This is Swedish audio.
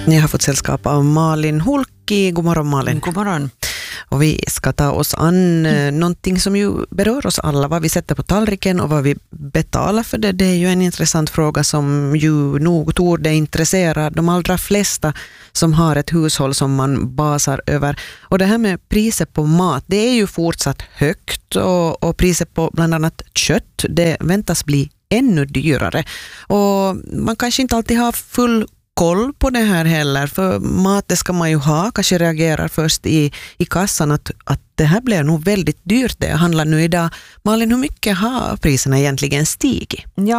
Jag har fått sällskap av Malin Hulki. God morgon Malin. God morgon. Och vi ska ta oss an någonting som ju berör oss alla. Vad vi sätter på tallriken och vad vi betalar för det. Det är ju en intressant fråga som ju nog torde intressera de allra flesta som har ett hushåll som man basar över. Och det här med priset på mat, det är ju fortsatt högt. Och priset på bland annat kött, det väntas bli ännu dyrare. Och man kanske inte alltid har full koll på det här heller, för mat det ska man ju ha, kanske reagerar först i kassan att det här blir nog väldigt dyrt det jag handlar nu idag. Malin, hur mycket har priserna egentligen stigit? Ja,